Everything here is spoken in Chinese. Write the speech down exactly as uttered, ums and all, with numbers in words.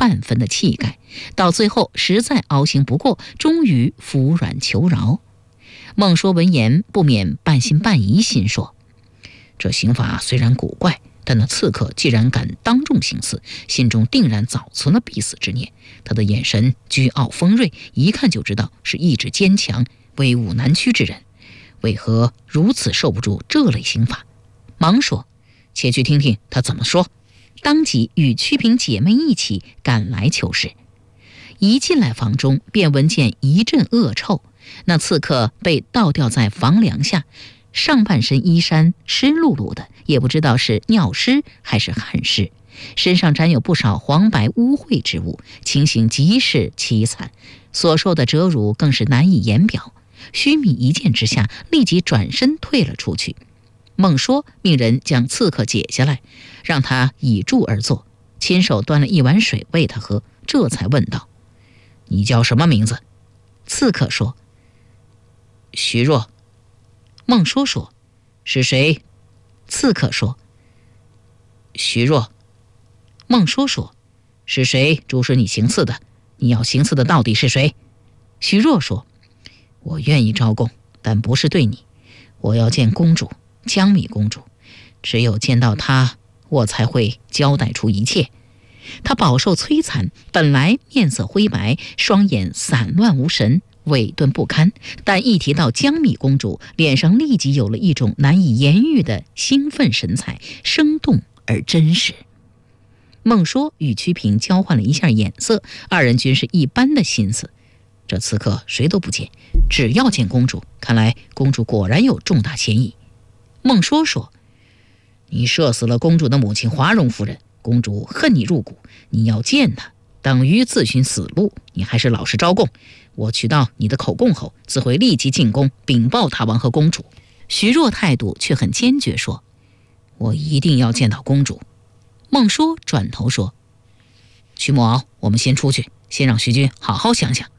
半分的气概，到最后实在熬行不过，终于服软求饶。孟说闻言不免半信半疑，心说：这刑法虽然古怪，但那刺客既然敢当众行刺，心中定然早存了必死之念。他的眼神倨傲锋锐，一看就知道是意志坚强、威武难屈之人，为何如此受不住这类刑罚？忙说：且去听听他怎么说。当即与曲萍姐妹一起赶来求是。一进来房中，便闻见一阵恶臭。那刺客被倒吊在房梁下，上半身衣衫湿漉漉的，也不知道是尿湿还是汗湿，身上沾有不少黄白污秽之物，情形极是凄惨，所受的折辱更是难以言表。须弥一见之下，立即转身退了出去。孟说命人将刺客解下来，让他倚柱而坐，亲手端了一碗水喂他喝，这才问道：你叫什么名字？刺客说：徐若。孟说说：是谁？刺客说：徐若。孟说说：是谁主使你行刺的？你要行刺的到底是谁？徐若说：我愿意招供，但不是对你，我要见公主，江米公主，只有见到她，我才会交代出一切。她饱受摧残，本来面色灰白，双眼散乱无神，萎顿不堪，但一提到江米公主，脸上立即有了一种难以言喻的兴奋神采，生动而真实。孟说与曲萍交换了一下眼色，二人均是一般的心思。这刺客谁都不见，只要见公主，看来公主果然有重大嫌疑。孟说说：你射死了公主的母亲华容夫人，公主恨你入骨，你要见她，等于自寻死路，你还是老实招供。我取到你的口供后，自会立即进宫禀报大王和公主。徐若态度却很坚决，说：我一定要见到公主。孟说转头说：曲母敖，我们先出去，先让徐君好好想想。